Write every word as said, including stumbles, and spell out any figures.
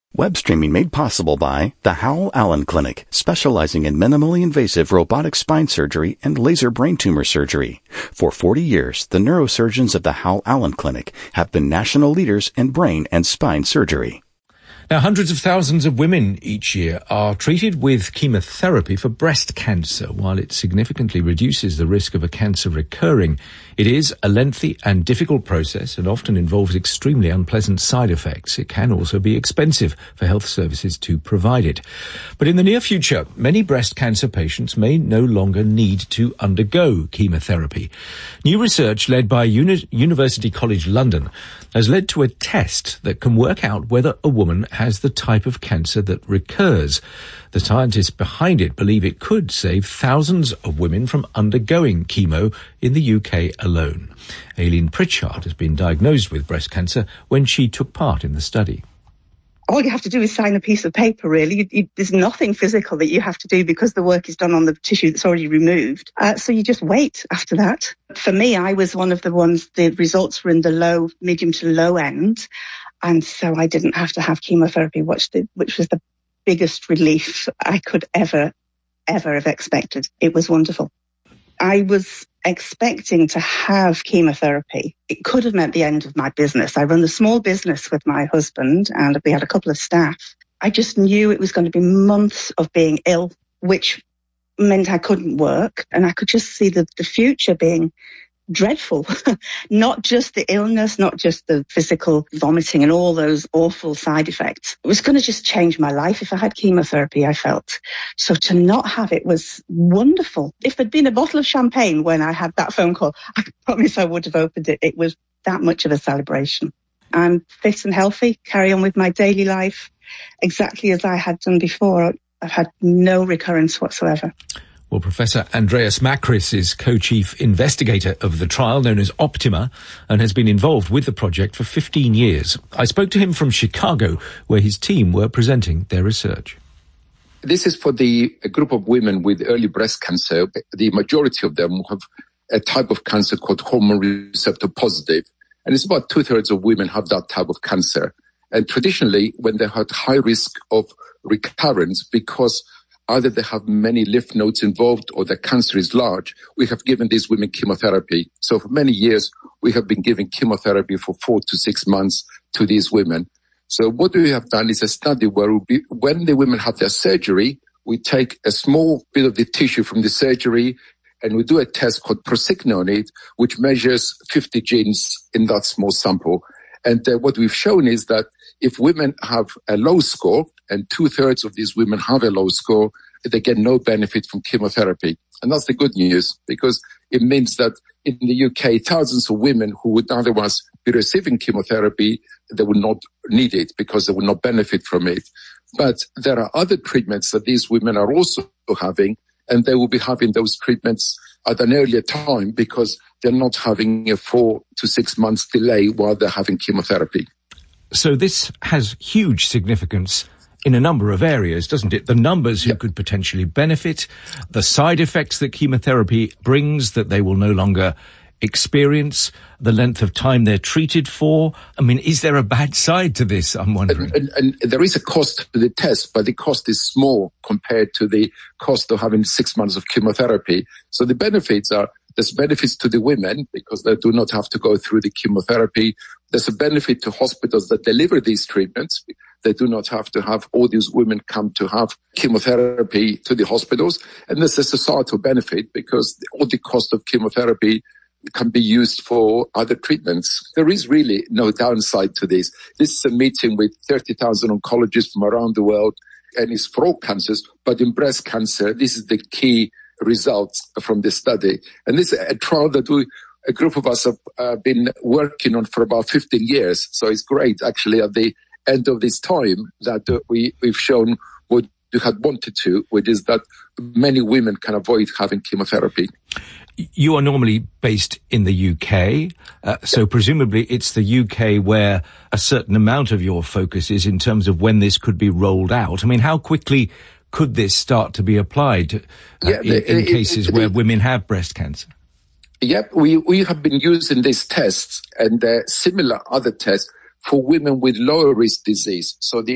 Web streaming made possible by the Howell Allen Clinic, specializing in minimally invasive robotic spine surgery and laser brain tumor surgery. For forty years, the neurosurgeons of the Howell Allen Clinic have been national leaders in brain and spine surgery. Now, hundreds of thousands of women each year are treated with chemotherapy for breast cancer. While it significantly reduces the risk of a cancer recurring, it is a lengthy and difficult process and often involves extremely unpleasant side effects. It can also be expensive for health services to provide it. But in the near future, many breast cancer patients may no longer need to undergo chemotherapy. New research led by Uni- University College London has led to a test that can work out whether a woman has the type of cancer that recurs. The scientists behind it believe it could save thousands of women from undergoing chemo in the U K alone. Aileen Pritchard has been diagnosed with breast cancer when she took part in the study. All you have to do is sign a piece of paper, really. You, you, there's nothing physical that you have to do because the work is done on the tissue that's already removed. Uh, so you just wait after that. For me, I was one of the ones, the results were in the low, medium to low end. And so I didn't have to have chemotherapy, which, the, which was the biggest relief I could ever, ever have expected. It was wonderful. I was expecting to have chemotherapy. It could have meant the end of my business. I run a small business with my husband and we had a couple of staff. I just knew it was going to be months of being ill, which meant I couldn't work. And I could just see the, the future being dreadful. Not just the illness, not just the physical vomiting and all those awful side effects. It was going to just change my life if I had chemotherapy, I felt. So to not have it was wonderful. If there'd been a bottle of champagne when I had that phone call, I promise I would have opened it. It was that much of a celebration. I'm fit and healthy, carry on with my daily life exactly as I had done before. I've had no recurrence whatsoever. Well, Professor Andreas Makris is co-chief investigator of the trial known as Optima and has been involved with the project for fifteen years. I spoke to him from Chicago, where his team were presenting their research. This is for the a group of women with early breast cancer. The majority of them have a type of cancer called hormone receptor positive. And it's about two-thirds of women have that type of cancer. And traditionally, when they had high risk of recurrence because either they have many lymph nodes involved or the cancer is large, we have given these women chemotherapy. So for many years, we have been giving chemotherapy for four to six months to these women. So what we have done is a study where we be, when the women have their surgery, we take a small bit of the tissue from the surgery and we do a test called Prosigna on it, which measures fifty genes in that small sample. And uh, what we've shown is that if women have a low score, and two-thirds of these women have a low score, they get no benefit from chemotherapy. And that's the good news, because it means that in the U K, thousands of women who would otherwise be receiving chemotherapy, they would not need it because they would not benefit from it. But there are other treatments that these women are also having, and they will be having those treatments at an earlier time because they're not having a four to six months delay while they're having chemotherapy. So this has huge significance in a number of areas, doesn't it? The numbers who yep. could potentially benefit, the side effects that chemotherapy brings that they will no longer experience, the length of time they're treated for. I mean, is there a bad side to this, I'm wondering? And, and, and there is a cost to the test, but the cost is small compared to the cost of having six months of chemotherapy. So the benefits are, there's benefits to the women because they do not have to go through the chemotherapy. There's a benefit to hospitals that deliver these treatments. They do not have to have all these women come to have chemotherapy to the hospitals. And there's a societal benefit because all the cost of chemotherapy can be used for other treatments. There is really no downside to this. This is a meeting with thirty thousand oncologists from around the world, and it's for all cancers. But in breast cancer, this is the key results from this study. And this is a trial that we, a group of us have uh, been working on for about fifteen years. So it's great, actually, at the end of this time that uh, we, we've shown what we had wanted to, which is that many women can avoid having chemotherapy. You are normally based in the U K, uh, so presumably it's the U K where a certain amount of your focus is in terms of when this could be rolled out. I mean, how quickly could this start to be applied uh, yeah, in, in it, cases it, it, where it, women have breast cancer? Yep, we, we have been using these tests and uh, similar other tests for women with lower risk disease. So the